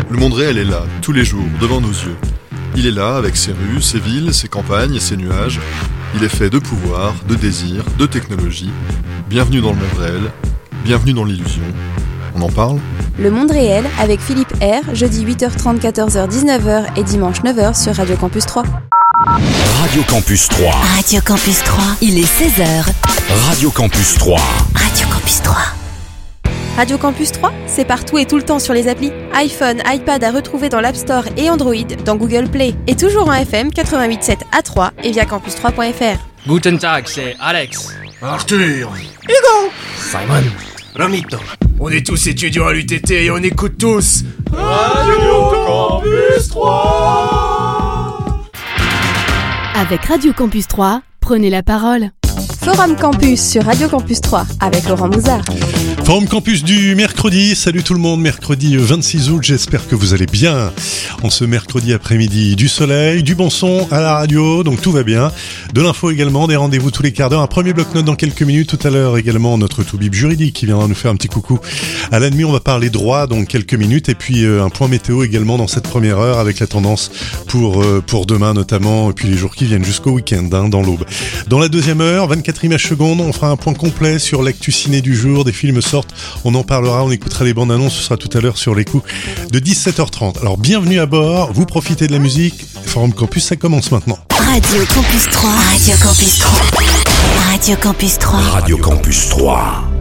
Le monde réel est là, tous les jours, devant nos yeux. Il est là, avec ses rues, ses villes, ses campagnes et ses nuages. Il est fait de pouvoir, de désir, de technologie. Bienvenue dans le monde réel, bienvenue dans l'illusion. On en parle ? Le monde réel avec Philippe R, jeudi 8h30, 14h, 19h et dimanche 9h sur Radio Campus 3. Radio Campus 3. Radio Campus 3, il est 16h. Radio Campus 3. Radio Campus 3. Radio Campus 3, c'est partout et tout le temps sur les applis. iPhone, iPad à retrouver dans l'App Store et Android, dans Google Play. Et toujours en FM 88.7 à 3 et via campus3.fr. Guten Tag, c'est Alex. Arthur. Hugo. Simon. Ramito. On est tous étudiants à l'UTT et on écoute tous Radio Campus 3. Avec Radio Campus 3, prenez la parole. Forum Campus sur Radio Campus 3 avec Laurent Mouzard. Forum Campus du mercredi, salut tout le monde, mercredi 26 août, j'espère que vous allez bien en ce mercredi après-midi. Du soleil, du bon son à la radio, donc tout va bien. De l'info également, des rendez-vous tous les quarts d'heure, un premier bloc-notes dans quelques minutes. Tout à l'heure également notre toubib juridique qui viendra nous faire un petit coucou. À la nuit, on va parler droit dans quelques minutes et puis un point météo également dans cette première heure avec la tendance pour demain notamment et puis les jours qui viennent jusqu'au week-end dans l'aube. Dans la deuxième heure, 24 images secondes, on fera un point complet sur l'actu ciné du jour, des films sortent. On en parlera, on écoutera les bandes annonces, ce sera tout à l'heure sur les coups de 17h30. Alors bienvenue à bord, vous profitez de la musique. Forum Campus, ça commence maintenant. Radio Campus 3. Radio Campus 3. Radio Campus 3. Radio Campus 3.